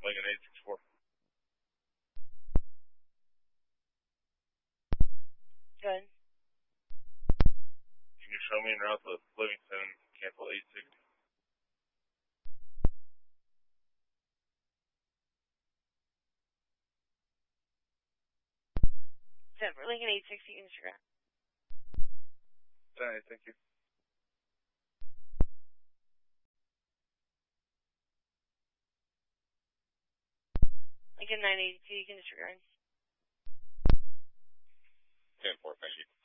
Lincoln 864. Good. Can you show me en route to Livingston, cancel 860? Denver, Lincoln 860, Instagram. Alright, thank you. Lincoln 982, you can disregard. 10-4, thank you.